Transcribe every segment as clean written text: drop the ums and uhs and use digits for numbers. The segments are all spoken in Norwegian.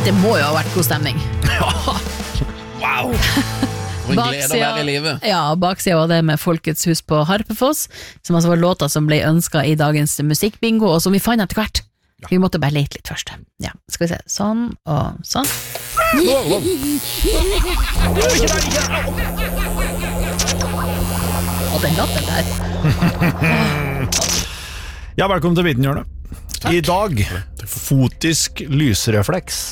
Det må jo ha vært god stemning. Wow! Og en glede å være i livet. Ja, baksida var det med Folkets hus på Harpefoss, som altså var låta som ble ønsket i dagens musikkbingo, og som vi fant etter hvert. Vi måtte bare lete litt først. Ja, skal vi se. Sånn og sånn. Og den latten der. Ja, velkommen til Vitenhjørnet. I dag, fotisk lysrefleks.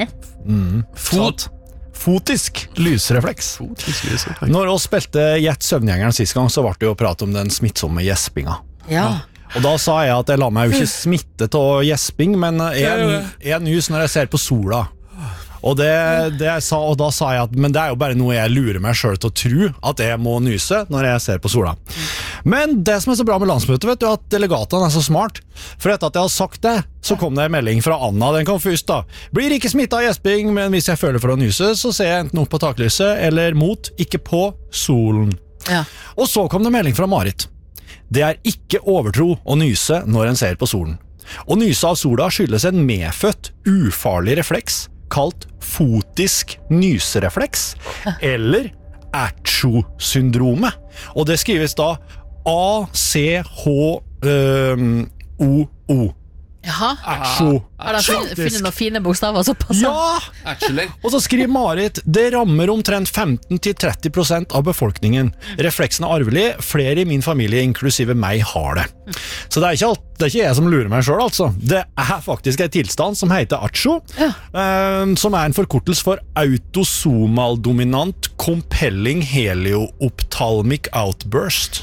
Fotisk lysrefleks. Når vi spilte Gjett Søvngjengeren sist gang, så ble det jo prat om den smittsomme gjespinga. Ja. Og da sa jeg at jeg la meg jo ikke smitte av gjesping, men jeg nys når jeg ser på sola. Og det jeg sa, og da sa jeg at men det er jo bare noe jeg lurer meg selv til å tro at jeg må nyse når jeg ser på sola. Men det som er så bra med landsmøtet, vet du, at delegatene er så smart. For etter at jeg har sagt det, så kom det en melding fra Anna. Den kom først da. Blir ikke smittet av gjesping, men hvis jeg føler for å nyse, så ser jeg enten opp på taklyset eller mot, ikke på solen. Ja. Og så kom det melding fra Marit. Det er ikke overtro å nyse når en ser på solen. Å nyse av sola skyldes en medfødt, ufarlig refleks, kalt fotisk nyserefleks, eller Acho-syndromet. Og det skrives da A-C-H-O-O. Jaha. Acho. Har de funnet noen fine bokstaver så passer? Ja! Actually. Og så skriver Marit, det rammer omtrent 15-30% av befolkningen. Refleksen er arvelig, flere i min familie, inklusive meg, har det. Så det er ikke jeg som lurer meg selv, altså. Det er faktisk en tilstand som heter Acho, som er en forkortelse for autosomal dominant compelling helioophthalmic outburst.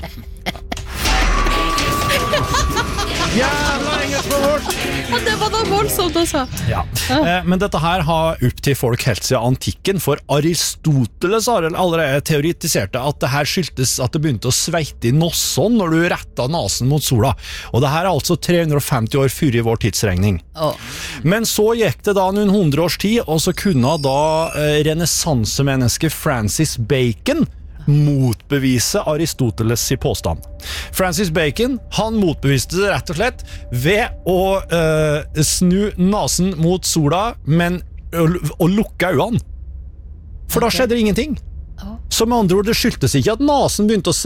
Jævla engelsk for vårt! Ja, det var da voldsomt også. Ja. Men dette her har upp til folk helt siden antikken, for Aristoteles har allerede teoretiserte at det her skyldtes at det begynte å sveite i nossen når du rettet nasen mot sola. Og det her er altså 350 år før i vår tidsregning. Men så gikk det da noen 100 års tid, og så kunne da renessansemenneske Francis Bacon motbevise Aristoteles i påstand. Francis Bacon, han motbeviste det rett og slett ved å snu nasen mot sola, men å lukke øynene. For da skjedde det ingenting. Så med andre ord, det skyldtes ikke at nasen begynte å